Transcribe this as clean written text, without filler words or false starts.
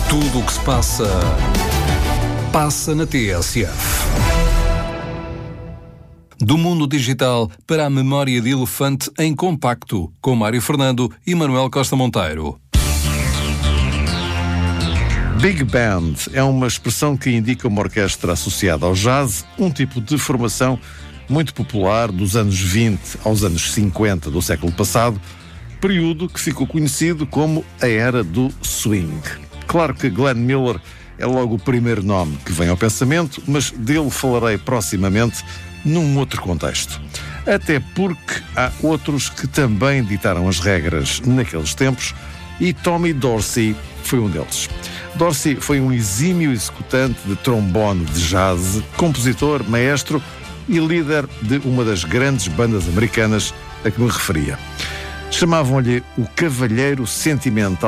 Tudo o que se passa, passa na TSF. Do mundo digital para a memória de elefante em compacto, com Mário Fernando e Manuel Costa Monteiro. Big Band é uma expressão que indica uma orquestra associada ao jazz, um tipo de formação muito popular dos anos 20 aos anos 50 do século passado, período que ficou conhecido como a era do swing. Claro que Glenn Miller é logo o primeiro nome que vem ao pensamento, mas dele falarei proximamente num outro contexto. Até porque há outros que também ditaram as regras naqueles tempos e Tommy Dorsey foi um deles. Dorsey foi um exímio executante de trombone de jazz, compositor, maestro e líder de uma das grandes bandas americanas a que me referia. Chamavam-lhe o Cavalheiro Sentimental